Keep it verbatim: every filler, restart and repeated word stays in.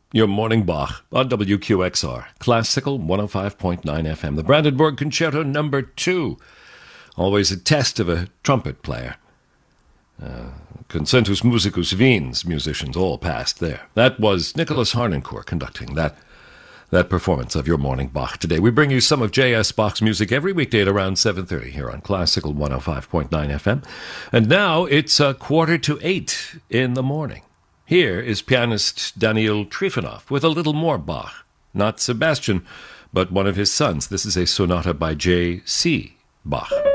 Your morning Bach on W Q X R, Classical one oh five point nine F M. The Brandenburg Concerto number two. Always a test of a trumpet player. Uh, Concentus Musicus Wien's musicians all passed there. That was Nicholas Harnoncourt conducting that that performance of Your Morning Bach today. We bring you some of J S. Bach's music every weekday at around seven thirty here on Classical one oh five point nine F M. And now it's a quarter to eight in the morning. Here is pianist Daniil Trifonov with a little more Bach. Not Sebastian, but one of his sons. This is a sonata by J C. Bach.